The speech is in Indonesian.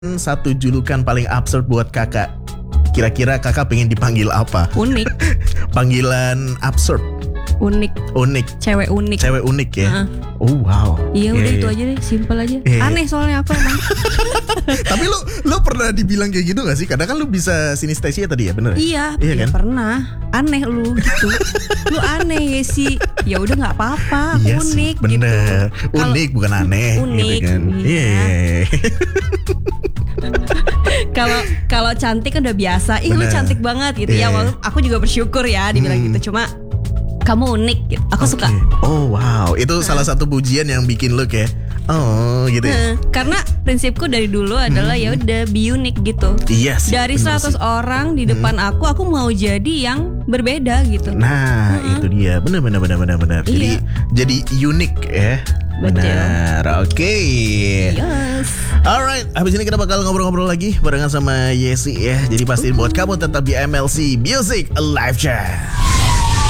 Satu julukan paling absurd buat kakak. Kira-kira kakak pengen dipanggil apa? Unik. Panggilan absurd. Unik. Cewek unik. Cewek unik ya. Oh wow. Iya udah itu aja deh, simple aja. Aneh soalnya aku emang. Tapi lu pernah dibilang kayak gitu gak sih? Kadang kan lu bisa sinestesia tadi ya, bener? Iya kan? Pernah. Aneh lu gitu. Lu aneh ya sih. Ya udah nggak apa-apa. Iya unik sih, bener. gitu. Unik bukan aneh. Unik. Gitu kan? Iya. Kalau cantik kan udah biasa. Ih lu cantik banget gitu ya. Walaupun aku juga bersyukur ya dibilang gitu. Cuma kamu unik gitu. Aku suka. Oh wow, itu salah satu pujian yang bikin lu kayak gitu ya. Karena prinsipku dari dulu adalah ya udah be unique gitu. Iya sih. Dari 100 orang di depan aku mau jadi yang berbeda gitu. Nah, itu dia. Benar. Iya. Jadi unik ya. Benar. Oke. Yes. Alright, habis ini kita bakal ngobrol-ngobrol lagi barengan sama Yesi ya. Jadi pastiin buat kamu tetap di MLC Music Live Chat.